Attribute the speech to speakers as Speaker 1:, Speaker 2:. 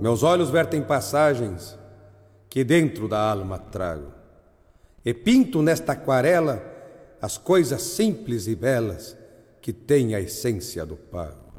Speaker 1: Meus olhos vertem passagens que dentro da alma trago, e pinto nesta aquarela as coisas simples e belas que têm a essência do pago.